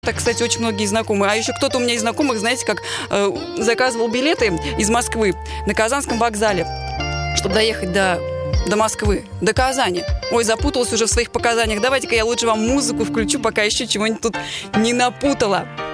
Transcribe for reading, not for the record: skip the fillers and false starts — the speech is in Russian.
Так, кстати, очень многие знакомые. А еще кто-то у меня из знакомых, знаете, как заказывал билеты из Москвы на Казанском вокзале, чтобы доехать до Москвы, до Казани. Ой, запуталась уже в своих показаниях. Давайте-ка я лучше вам музыку включу, пока еще чего-нибудь тут не напутала.